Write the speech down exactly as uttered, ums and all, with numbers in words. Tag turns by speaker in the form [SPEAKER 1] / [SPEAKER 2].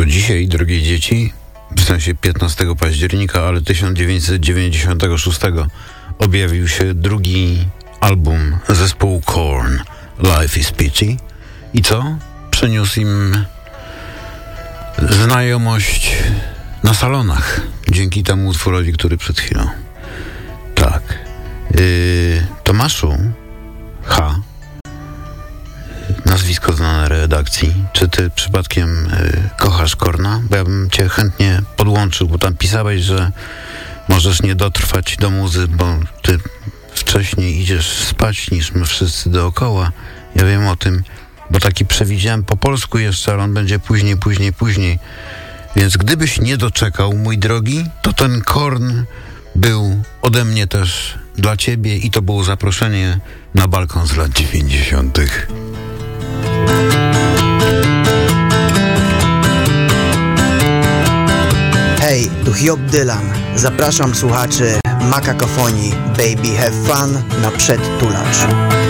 [SPEAKER 1] To dzisiaj, drogie dzieci, w sensie piętnastego października, ale tysiąc dziewięćset dziewięćdziesiątego szóstego objawił się drugi album zespołu Korn, Life is Pity. I co? Przyniósł im znajomość na salonach, dzięki temu utworowi, który przed chwilą. Tak. Yy, Tomaszu H., nazwisko znane redakcji. Czy ty przypadkiem y, kochasz Korna? Bo ja bym cię chętnie podłączył, bo tam pisałeś, że możesz nie dotrwać do muzy, bo ty wcześniej idziesz spać niż my wszyscy dookoła. Ja wiem o tym, bo taki przewidziałem po polsku jeszcze, ale on będzie później, później, później. Więc gdybyś nie doczekał, mój drogi, to ten Korn był ode mnie też dla ciebie i to było zaproszenie na balkon z lat dziewięćdziesiątych.
[SPEAKER 2] Hej, tu Hiob Dylan. Zapraszam słuchaczy Makakofonii Baby Have Fun na przedtulacz.